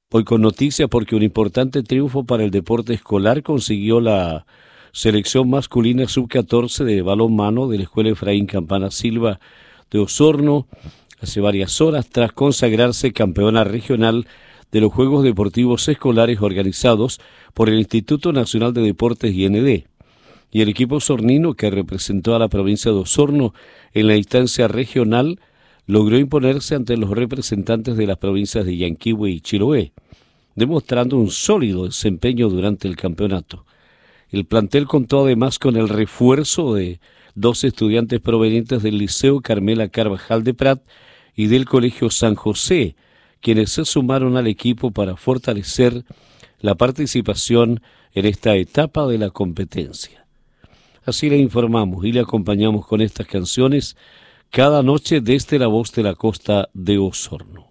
Hoy con noticias porque un importante triunfo para el deporte escolar consiguió la selección masculina sub-14 de balonmano de la Escuela Efraín Campana Silva de Osorno hace varias horas tras consagrarse campeona regional de los Juegos Deportivos Escolares organizados por el Instituto Nacional de Deportes IND. Y el equipo osornino que representó a la provincia de Osorno en la instancia regional logró imponerse ante los representantes de las provincias de Yanquihue y Chiloé, demostrando un sólido desempeño durante el campeonato. El plantel contó además con el refuerzo de 2 estudiantes provenientes del Liceo Carmela Carvajal de Prat y del Colegio San José, quienes se sumaron al equipo para fortalecer la participación en esta etapa de la competencia. Así le informamos y le acompañamos con estas canciones cada noche desde la voz de la costa de Osorno.